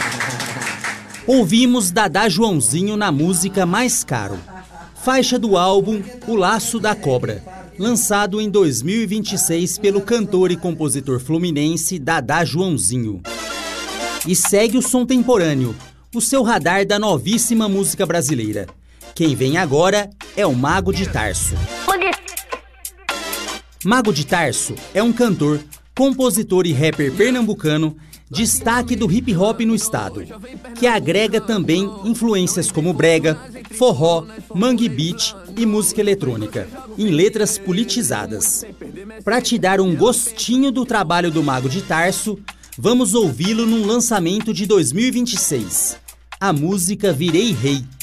Ouvimos Dadá Joãozinho na música Mais Caro, faixa do álbum O Laço da Cobra, lançado em 2026 pelo cantor e compositor fluminense Dadá Joãozinho. E segue o som temporâneo, o seu radar da novíssima música brasileira. Quem vem agora é o Mago de Tarso. Mago de Tarso é um cantor, compositor e rapper pernambucano, destaque do hip hop no estado, que agrega também influências como brega, forró, mangue beat e música eletrônica, em letras politizadas. Para te dar um gostinho do trabalho do Mago de Tarso, vamos ouvi-lo num lançamento de 2026, a música Virei Rei.